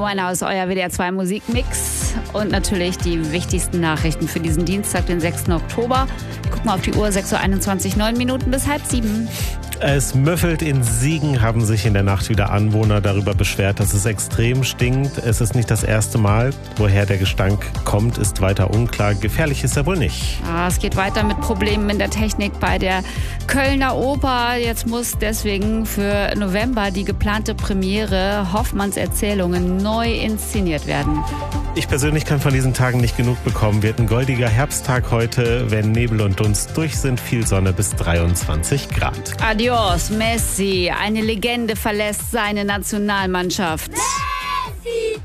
Winehouse, euer WDR 2 Musikmix und natürlich die wichtigsten Nachrichten für diesen Dienstag, den 6. Oktober. Gucken wir auf die Uhr, 6.21 Uhr, 9 Minuten bis 6:30. Es müffelt. In Siegen haben sich in der Nacht wieder Anwohner darüber beschwert, dass es extrem stinkt. Es ist nicht das erste Mal. Woher der Gestank kommt, ist weiter unklar. Gefährlich ist er wohl nicht. Es geht weiter mit Problemen in der Technik bei der Kölner Oper. Jetzt muss deswegen für November die geplante Premiere Hoffmanns Erzählungen neu inszeniert werden. Ich persönlich kann von diesen Tagen nicht genug bekommen. Wird ein goldiger Herbsttag heute, wenn Nebel und Dunst durch sind. Viel Sonne bis 23 Grad. Adios, Messi. Eine Legende verlässt seine Nationalmannschaft. Messi!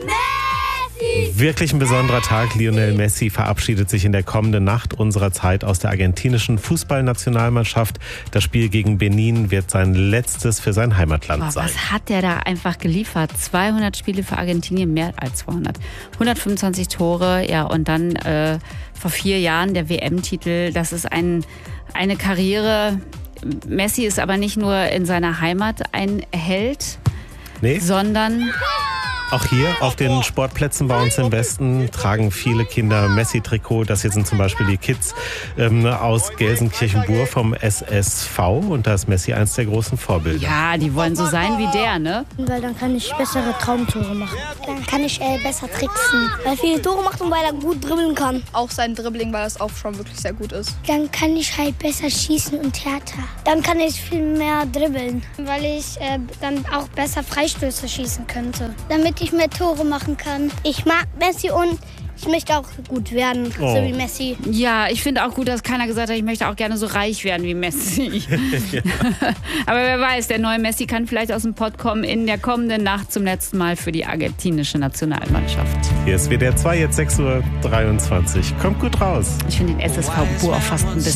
Wirklich ein besonderer Tag. Lionel Messi verabschiedet sich in der kommenden Nacht unserer Zeit aus der argentinischen Fußballnationalmannschaft. Das Spiel gegen Benin wird sein letztes für sein Heimatland sein. Was hat der da einfach geliefert? 200 Spiele für Argentinien, mehr als 200. 125 Tore, ja, und dann vor 4 Jahren der WM-Titel. Das ist eine Karriere. Messi ist aber nicht nur in seiner Heimat ein Held, sondern... Auch hier auf den Sportplätzen bei uns im Westen tragen viele Kinder Messi-Trikot. Das hier sind zum Beispiel die Kids aus Gelsenkirchen-Bur vom SSV. Und da ist Messi eins der großen Vorbilder. Ja, die wollen so sein wie der, ne? Weil dann kann ich bessere Traumtore machen. Dann kann ich besser tricksen. Weil er viele Tore macht und weil er gut dribbeln kann. Auch sein Dribbling, weil das auch schon wirklich sehr gut ist. Dann kann ich halt besser schießen und härter. Dann kann ich viel mehr dribbeln. Weil ich dann auch besser Freistöße schießen könnte. Damit ich mehr Tore machen kann. Ich mag Messi und ich möchte auch gut werden, so wie Messi. Ja, ich finde auch gut, dass keiner gesagt hat, ich möchte auch gerne so reich werden wie Messi. Aber wer weiß, der neue Messi kann vielleicht aus dem Pott kommen in der kommenden Nacht zum letzten Mal für die argentinische Nationalmannschaft. Hier ist WDR 2, jetzt 6.23 Uhr. Kommt gut raus. Ich finde den SSV Bur auch fast ein bisschen